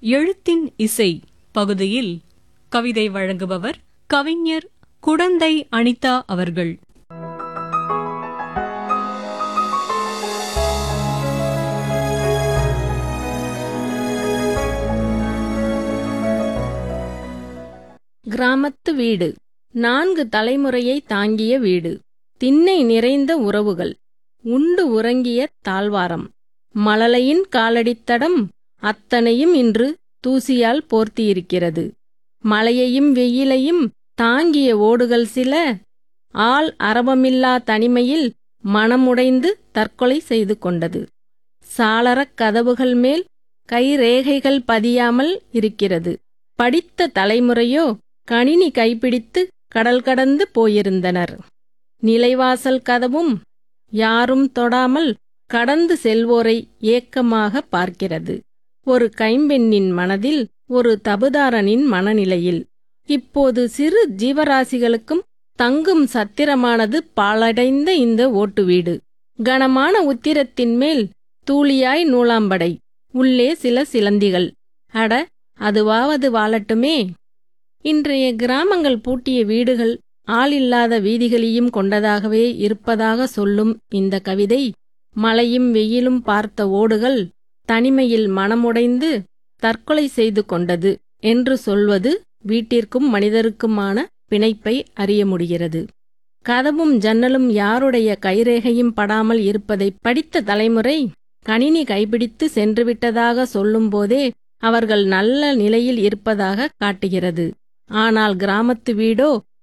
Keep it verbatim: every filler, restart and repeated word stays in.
எழுத்தின் இசை பகுதியில் கவிதை வழங்குபவர் கவிஞர் குடந்தை அனிதா அவர்கள். கிராமத்து வீடு. நான்கு தலைமுறையை தாங்கிய வீடு. திண்ணை நிறைந்த உறவுகள். உண்டு உறங்கிய தாழ்வாரம். மழலையின் காலடித்தடம் அத்தனையும் இன்று தூசியால் போர்த்தியிருக்கிறது. மழையையும் வெயிலையும் தாங்கிய ஓடுகள் சில ஆள் அரவமில்லா தனிமையில் மனமுடைந்து தற்கொலை செய்து கொண்டது. சாளரக் கதவுகள் மேல் கைரேகைகள் பதியாமல் இருக்கிறது. படித்த தலைமுறையோ கணினி கைப்பிடித்து கடல் கடந்து போயிருந்தனர். நிலைவாசல் கதவும் யாரும் தொடாமல் கடந்து செல்வோரை ஏக்கமாக பார்க்கிறது. ஒரு கைம்பெண்ணின் மனதில், ஒரு தபுதாரனின் மனநிலையில். இப்போது சிறு ஜீவராசிகளுக்கும் தங்கும் சத்திரமானது பாழடைந்த இந்த ஓட்டு வீடு. கனமான உத்திரத்தின் மேல் தூளியாய் நூலாம்படை, உள்ளே சில சிலந்திகள். அட, அதுவாவது வாழட்டுமே. இன்றைய கிராமங்கள் பூட்டிய வீடுகள் ஆளில்லாத வீதிகளையும் கொண்டதாகவே இருப்பதாக சொல்லும் இந்த கவிதை, மழையும் வெயிலும் பார்த்த ஓடுகள் தனிமையில் மனமுடைந்து தற்கொலை செய்து கொண்டது என்று சொல்வது வீட்டிற்கும் மனிதருக்குமான பிணைப்பை அறிய முடிகிறது. கதவும் ஜன்னலும் யாருடைய கைரேகையும் படாமல் இருப்பதை படித்த தலைமுறை கணினி கைப்பிடித்து சென்றுவிட்டதாக சொல்லும்போதே அவர்கள் நல்ல நிலையில் இருப்பதாக காட்டுகிறது. ஆனால் கிராமத்து வீடோ